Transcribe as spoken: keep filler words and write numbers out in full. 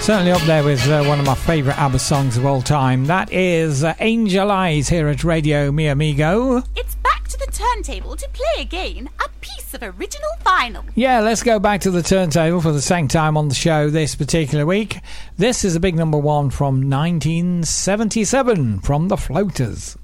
Certainly up there with uh, one of my favourite ABBA songs of all time. That is uh, Angel Eyes here at Radio Mi Amigo. It's back to the turntable to play again a piece of original vinyl. Yeah, let's go back to the turntable for the second time on the show this particular week. This is a big number one from nineteen seventy-seven from the Floaters.